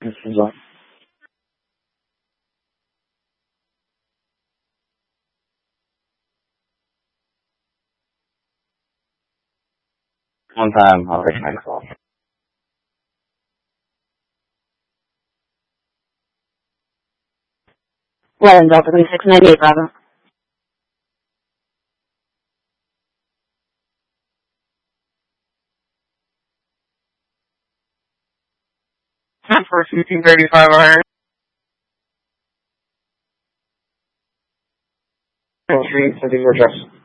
This is on. One time, I'll take my call. Well, Delta 2698, Bravo. For 1535 Street, City Address.